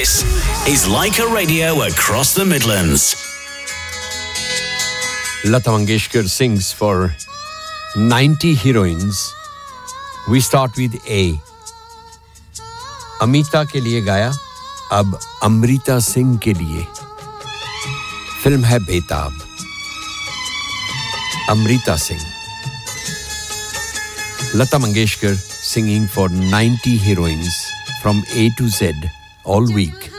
This is Leica Radio across the Midlands. Lata Mangeshkar sings for 90 heroines. We start with A. Amita के लिए गाया, अब अमृता सिंह के लिए. फिल्म है बेताब. Amrita Singh. Lata Mangeshkar singing for 90 heroines from A to Z all week.